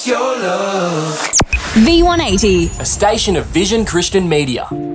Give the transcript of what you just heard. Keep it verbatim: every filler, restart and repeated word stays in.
Your love. V one eighty. A station of Vision Christian Media.